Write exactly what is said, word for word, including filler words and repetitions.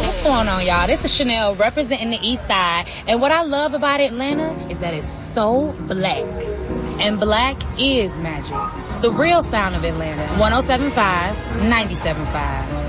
what's going on, y'all? This is Chanel representing the East Side. And what I love about Atlanta is that it's so black. And black is magic. The real sound of Atlanta. one oh seven point five, ninety-seven point five.